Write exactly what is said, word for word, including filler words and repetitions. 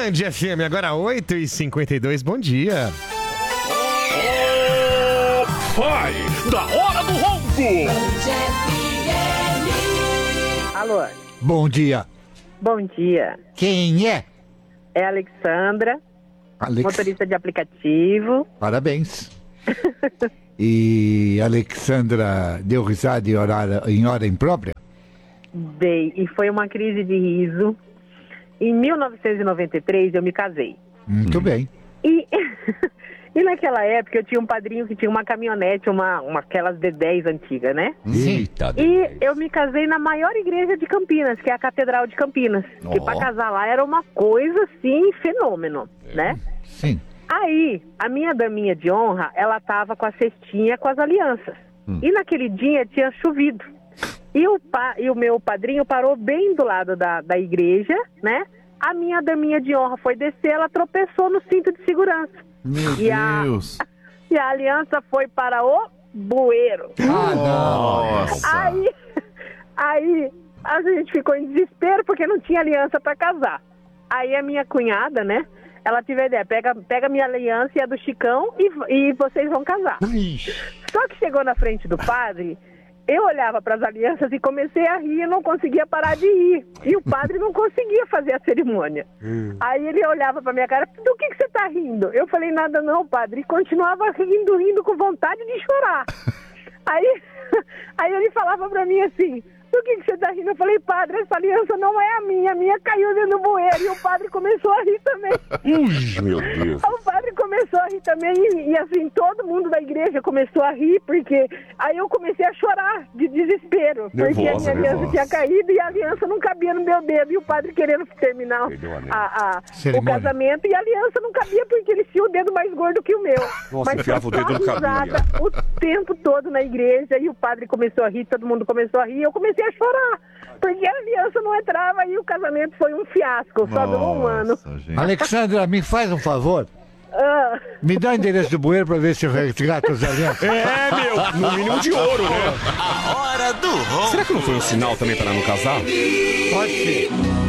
Band F M, agora oito e cinquenta e dois, bom dia. Oh, pai, da hora do ronco. Alô, Bom dia. bom dia. Quem é? É a Alexandra, Alex. motorista de aplicativo. Parabéns. E Alexandra deu risada em hora, em hora imprópria? Dei, e foi uma crise de riso. Em mil novecentos e noventa e três eu me casei. Muito bem. E, e naquela época eu tinha um padrinho que tinha uma caminhonete, uma, uma aquelas D dez antigas, né? Eita, E eu me casei na maior igreja de Campinas, que é a Catedral de Campinas. Ó. Que pra casar lá era uma coisa assim, fenômeno, né? Sim. Aí, a minha daminha de honra, ela tava com a cestinha com as alianças. E naquele dia tinha chovido. E o, pa, e o meu padrinho parou bem do lado da, da igreja, né? A minha daminha de honra foi descer, ela tropeçou no cinto de segurança. Meu E a- Deus. E a aliança foi para o bueiro. Ah, não. Nossa. Aí, aí a gente ficou em desespero porque não tinha aliança para casar. Aí a minha cunhada, né? Ela teve a ideia, pega, pega minha aliança e a do Chicão e, e vocês vão casar. Só que chegou na frente do padre, eu olhava para as alianças e comecei a rir, eu não conseguia parar de rir. E o padre não conseguia fazer a cerimônia. Aí ele olhava para minha cara, do que, que você tá rindo? Eu falei, nada não, padre. E continuava rindo, rindo com vontade de chorar. Aí, aí ele falava para mim assim, do que, que você tá rindo? Eu falei, padre, essa aliança não é a minha, a minha caiu dentro do bueiro. E o padre começou a rir também. Ui, meu Deus. O padre começou a rir também e, e assim, todo mundo da igreja começou a rir, porque aí eu comecei a chorar de desespero, porque Nervosa, a minha aliança nervosa. tinha caído e a aliança não cabia no meu dedo, e o padre querendo terminar Perdeu o anel. a, a- o Cerimônia. casamento, e a aliança não cabia porque ele tinha o dedo mais gordo que o meu. Nossa, Mas enfiava foi o dedo, só não cabia. risada o tempo todo na igreja, e o padre começou a rir, todo mundo começou a rir, e eu comecei a chorar, porque a aliança não entrava e o casamento foi um fiasco, só durou um ano. Nossa, gente. Alexandra, me faz um favor. Ah, Me dá o endereço do bueiro pra ver se eu resgato os alianças. É, meu, no mínimo de ouro, né? A hora do ronco. Será que não foi um sinal também para não casar? Pode ser.